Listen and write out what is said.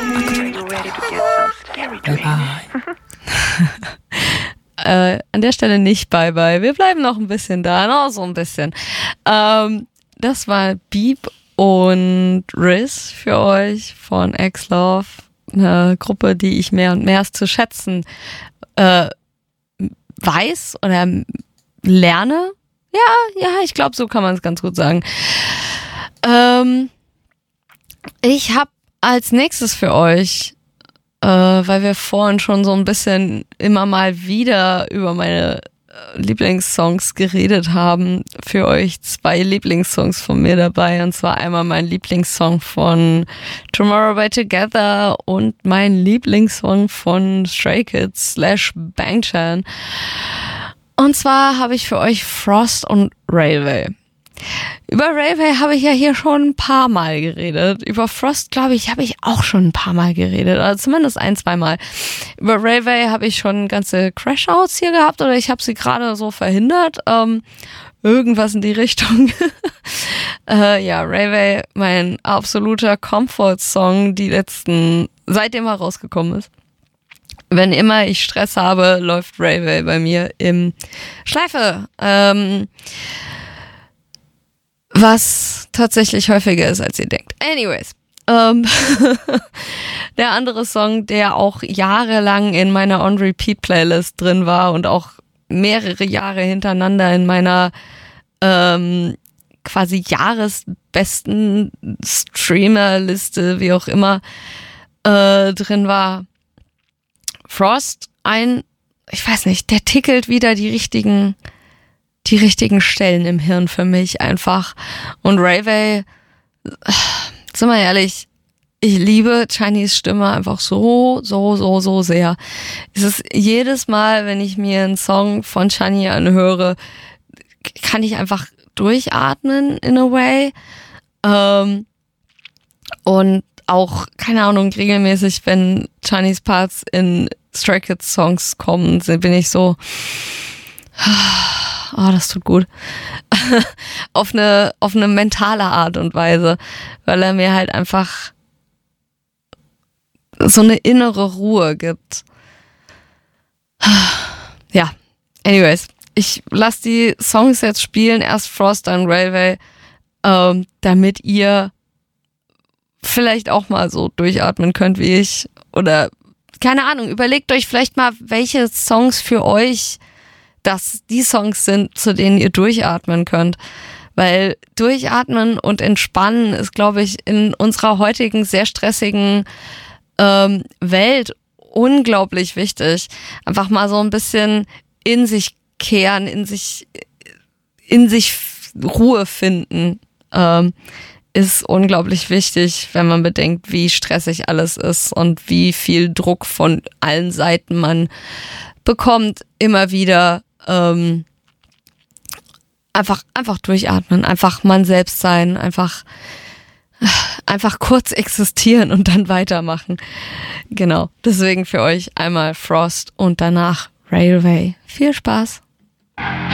Bye bye. An der Stelle nicht bye bye. Wir bleiben noch ein bisschen da, noch so ein bisschen. Das war Beep und Riz für euch von X-Love. Eine Gruppe, die ich mehr und mehr zu schätzen weiß oder lerne. Ja, ich glaube, so kann man es ganz gut sagen. Ich habe als nächstes für euch, weil wir vorhin schon so ein bisschen immer mal wieder über meine Lieblingssongs geredet haben, für euch 2 Lieblingssongs von mir dabei. Und zwar einmal mein Lieblingssong von Tomorrow by Together und mein Lieblingssong von Stray Kids / Bang Chan. Und zwar habe ich für euch Frost und Railway. Über Railway habe ich ja hier schon ein paar Mal geredet. Über Frost, glaube ich, habe ich auch schon ein paar Mal geredet. Also zumindest 1-2 Mal. Über Railway habe ich schon ganze Crashouts hier gehabt oder ich habe sie gerade so verhindert. Irgendwas in die Richtung. Ja, Railway, mein absoluter Comfort-Song, seitdem er rausgekommen ist. Wenn immer ich Stress habe, läuft Railway bei mir im Schleife. Was tatsächlich häufiger ist, als ihr denkt. Anyways. Der andere Song, der auch jahrelang in meiner On-Repeat-Playlist drin war und auch mehrere Jahre hintereinander in meiner quasi jahresbesten Streamer-Liste, wie auch immer, drin war. Frost, ich weiß nicht, der tickelt wieder die richtigen Stellen im Hirn für mich einfach. Und Railway, sind wir ehrlich, ich liebe Chinese Stimme einfach so sehr. Es ist jedes Mal, wenn ich mir einen Song von Chani anhöre, kann ich einfach durchatmen in a way. Und auch, keine Ahnung, regelmäßig, wenn Chinese Parts in Stray Kids Songs kommen, bin ich so, das tut gut. auf eine mentale Art und Weise, weil er mir halt einfach so eine innere Ruhe gibt. Ja, anyways, ich lasse die Songs jetzt spielen, erst Frost, dann Railway, damit ihr vielleicht auch mal so durchatmen könnt wie ich. Oder, keine Ahnung, überlegt euch vielleicht mal, welche Songs für euch die Songs sind, zu denen ihr durchatmen könnt. Weil durchatmen und entspannen ist, glaube ich, in unserer heutigen sehr stressigen Welt unglaublich wichtig. Einfach mal so ein bisschen in sich kehren, in sich Ruhe finden, ist unglaublich wichtig, wenn man bedenkt, wie stressig alles ist und wie viel Druck von allen Seiten man bekommt, immer wieder einfach durchatmen, einfach man selbst sein, einfach kurz existieren und dann weitermachen. Genau, deswegen für euch einmal Frost und danach Railway. Viel Spaß!